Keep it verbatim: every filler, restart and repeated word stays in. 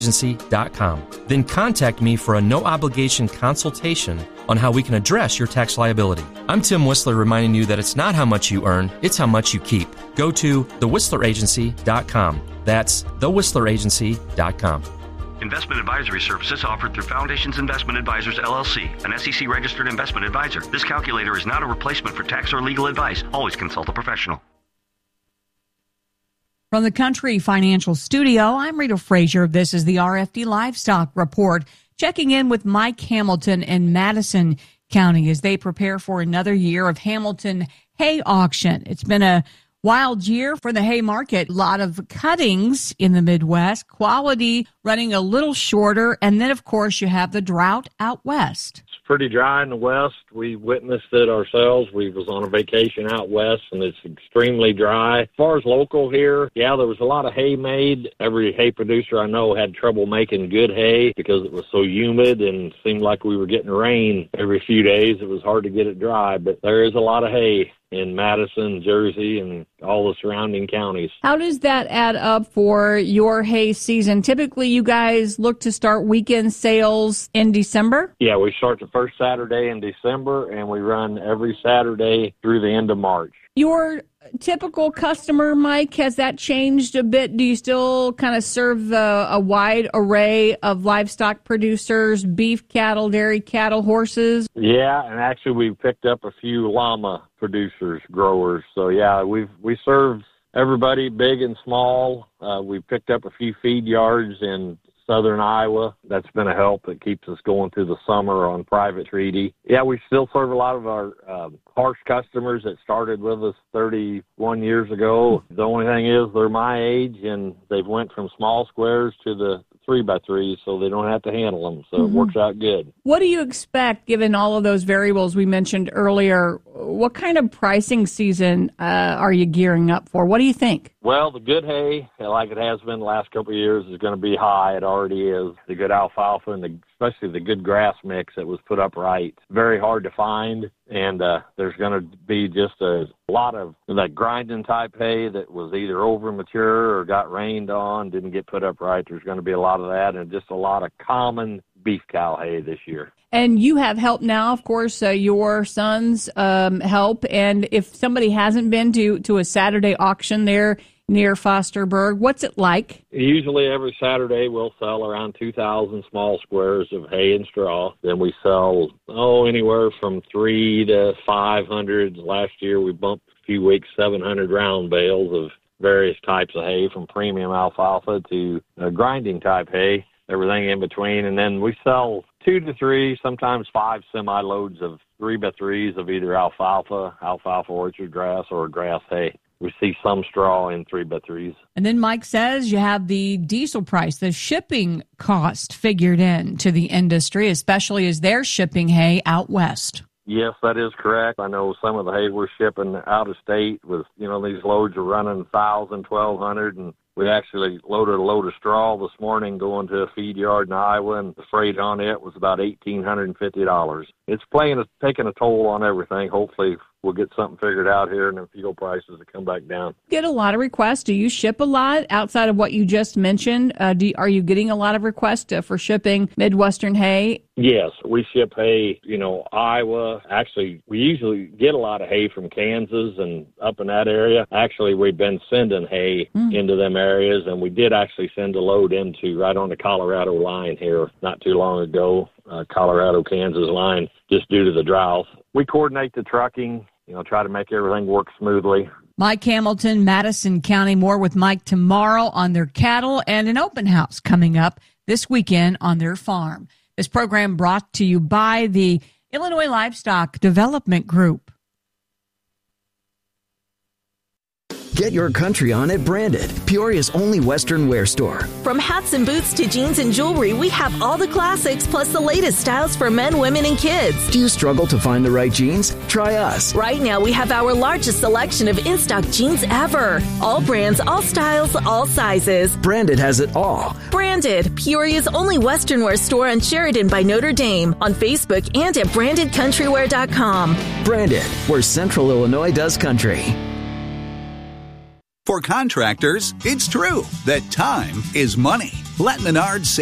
agency dot com. Then contact me for a no-obligation consultation on how we can address your tax liability. I'm Tim Whistler reminding you that it's not how much you earn, it's how much you keep. Go to the whistler agency dot com. That's the whistler agency dot com. Investment advisory services offered through Foundations Investment Advisors, L L C, an S E C-registered investment advisor. This calculator is not a replacement for tax or legal advice. Always consult a professional. From the Country Financial Studio, I'm Rita Frazier. This is the R F D Livestock Report, checking in with Mike Hamilton in Madison County as they prepare for another year of Hamilton Hay Auction. It's been a wild year for the hay market. A lot of cuttings in the Midwest, quality running a little shorter, and then, of course, you have the drought out west. It's pretty dry in the west. We witnessed it ourselves. We was on a vacation out west, and it's extremely dry. As far as local here, yeah, there was a lot of hay made. Every hay producer I know had trouble making good hay because it was so humid and seemed like we were getting rain every few days. It was hard to get it dry, but there is a lot of hay in Madison, Jersey, and all the surrounding counties. How does that add up for your hay season? Typically, you guys look to start weekend sales in December? Yeah, we start the first Saturday in December, and we run every Saturday through the end of March. Your typical customer, Mike, has that changed a bit? Do you still kind of serve uh, a wide array of livestock producers, beef cattle, dairy cattle, horses? Yeah, and actually we've picked up a few llama producers, growers. So, yeah, we've we serve everybody, big and small. Uh, we've picked up a few feed yards in southern Iowa. That's been a help that keeps us going through the summer on private treaty. Yeah, we still serve a lot of our um, harsh customers that started with us thirty-one years ago. The only thing is they're my age, and they've went from small squares to the three by threes, so they don't have to handle them. So mm-hmm. It works out good. What do you expect, given all of those variables we mentioned earlier? What kind of pricing season uh, are you gearing up for? What do you think? Well, the good hay, like it has been the last couple of years, is going to be high. It already is. The good alfalfa and the, especially the good grass mix that was put up right. Very hard to find, and uh, there's going to be just a lot of that grinding type hay that was either over mature or got rained on, didn't get put up right. There's going to be a lot of that, and just a lot of common beef cow hay this year. And you have help now, of course, uh, your sons um, help. And if somebody hasn't been to, to a Saturday auction there near Fosterburg, what's it like? Usually every Saturday we'll sell around two thousand small squares of hay and straw. Then we sell, oh, anywhere from three to five hundred. Last year we bumped a few weeks, seven hundred round bales of various types of hay, from premium alfalfa to uh, grinding type hay, everything in between. And then we sell two to three, sometimes five semi-loads of three by threes of either alfalfa, alfalfa orchard grass, or grass hay. We see some straw in three by threes. And then Mike says you have the diesel price, the shipping cost figured in to the industry, especially as they're shipping hay out west. Yes, that is correct. I know some of the hay we're shipping out of state with, you know, these loads are running one thousand, twelve hundred, and we actually loaded a load of straw this morning going to a feed yard in Iowa, and the freight on it was about one thousand eight hundred fifty dollars. It's playing a, taking a toll on everything. Hopefully we'll get something figured out here and the fuel prices will come back down. Get a lot of requests. Do you ship a lot outside of what you just mentioned? Uh, do, are you getting a lot of requests uh, for shipping Midwestern hay? Yes, we ship hay, you know, Iowa. Actually, we usually get a lot of hay from Kansas and up in that area. Actually, we've been sending hay mm. into them areas, and we did actually send a load into right on the Colorado line here not too long ago, uh, Colorado-Kansas line, just due to the drought. We coordinate the trucking, you know, try to make everything work smoothly. Mike Hamilton, Madison County. More with Mike tomorrow on their cattle, and an open house coming up this weekend on their farm. This program brought to you by the Illinois Livestock Development Group. Get your country on at Branded, Peoria's only Western wear store. From hats and boots to jeans and jewelry, we have all the classics plus the latest styles for men, women, and kids. Do you struggle to find the right jeans? Try us. Right now, we have our largest selection of in-stock jeans ever. All brands, all styles, all sizes. Branded has it all. Branded, Peoria's only Western wear store on Sheridan by Notre Dame, on Facebook and at branded country wear dot com. Branded, where Central Illinois does country. For contractors, it's true that time is money. Let Menards